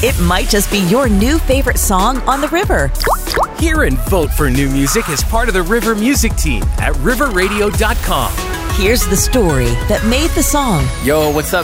It might just be your new favorite song on the river. Hear and vote for new music as part of the River Music Team at riverradio.com. Here's the story that made the song. Yo, what's up,